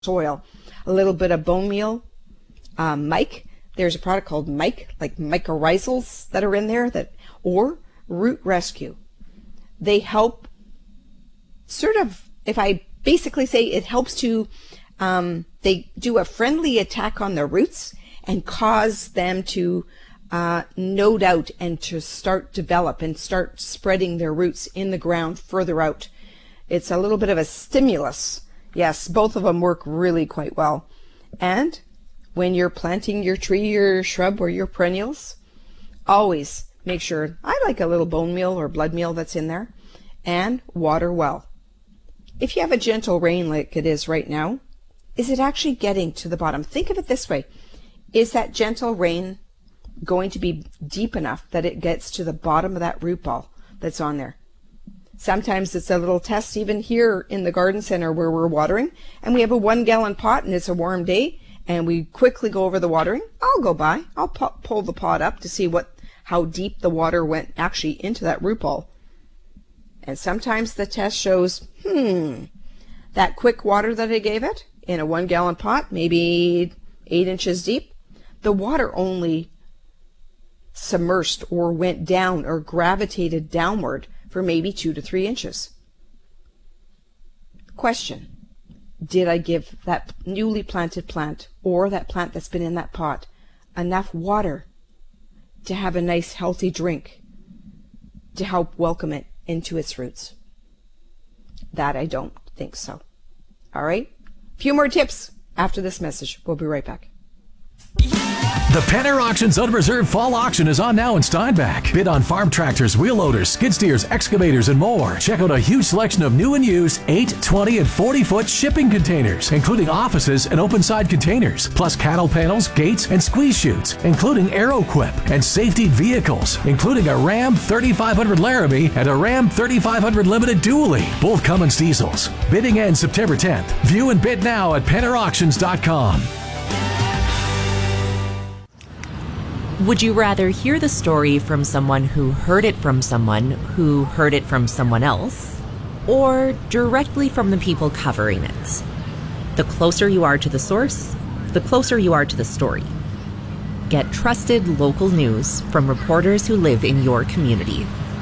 soil. A little bit of bone meal, Mike. There's a product called Mike, like mycorrhizals that are in there, or Root Rescue. They help sort of, if I basically say it helps to, they do a friendly attack on the roots and cause them to node out and to start develop and start spreading their roots in the ground further out. It's a little bit of a stimulus. Yes, both of them work really quite well. And when you're planting your tree, your shrub, or your perennials, always make sure, I like a little bone meal or blood meal that's in there, and water well. If you have a gentle rain like it is right now, is it actually getting to the bottom? Think of it this way. Is that gentle rain going to be deep enough that it gets to the bottom of that root ball that's on there? Sometimes it's a little test even here in the garden center where we're watering, and we have a 1 gallon pot and it's a warm day, and we quickly go over the watering. I'll go by. I'll pull the pot up to see how deep the water went actually into that root ball. And sometimes the test shows, that quick water that I gave it in a 1 gallon pot, maybe 8 inches deep, the water only submersed or went down or gravitated downward for maybe 2 to 3 inches. Question. Did I give that newly planted plant or that plant that's been in that pot enough water to have a nice healthy drink to help welcome it into its roots? That I don't think so. All right? A few more tips after this message. We'll be right back. The Penner Auctions Unreserved Fall Auction is on now in Steinbach. Bid on farm tractors, wheel loaders, skid steers, excavators, and more. Check out a huge selection of new and used 8, 20, and 40-foot shipping containers, including offices and open-side containers, plus cattle panels, gates, and squeeze chutes, including AeroQuip, and safety vehicles, including a Ram 3500 Laramie and a Ram 3500 Limited Dually, both Cummins diesels. Bidding ends September 10th. View and bid now at PennerAuctions.com. Would you rather hear the story from someone who heard it from someone who heard it from someone else, or directly from the people covering it? The closer you are to the source, the closer you are to the story. Get trusted local news from reporters who live in your community.